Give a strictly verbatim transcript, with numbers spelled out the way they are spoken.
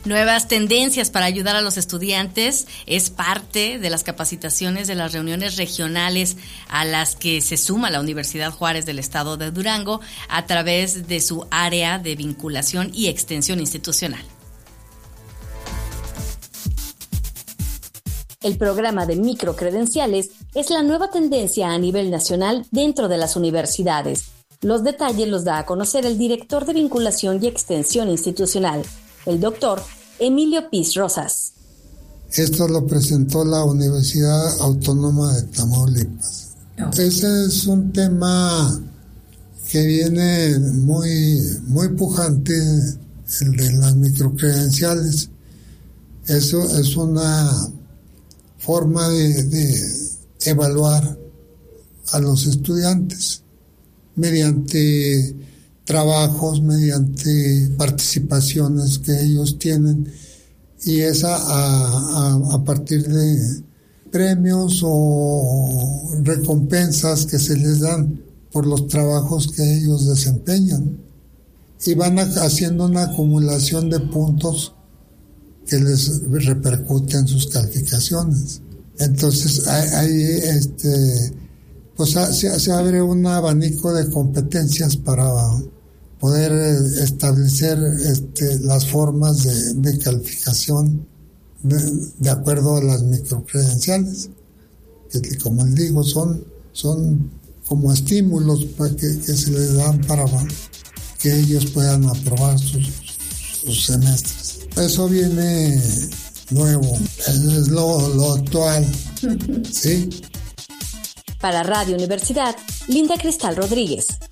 Nuevas tendencias para ayudar a los estudiantes es parte de las capacitaciones de las reuniones regionales a las que se suma la Universidad Juárez del Estado de Durango a través de su área de vinculación y extensión institucional. El programa de microcredenciales es la nueva tendencia a nivel nacional dentro de las universidades. Los detalles los da a conocer el director de vinculación y extensión institucional, el doctor Emilio Piz Rosas. Esto lo presentó la Universidad Autónoma de Tamaulipas. Okay. Ese es un tema que viene muy, muy pujante, el de las microcredenciales. Eso es una forma de, de evaluar a los estudiantes mediante trabajos, mediante participaciones que ellos tienen, y esa a, a, a partir de premios o recompensas que se les dan por los trabajos que ellos desempeñan, y van a, haciendo una acumulación de puntos que les repercute en sus calificaciones. Entonces ahí este, pues, se, se abre un abanico de competencias para poder establecer este, las formas de, de calificación de, de acuerdo a las microcredenciales, que como les digo son, son como estímulos para que, que se les dan para que ellos puedan aprobar sus, sus semestres. Eso viene nuevo, es lo, lo actual, ¿sí? Para Radio Universidad, Linda Cristal Rodríguez.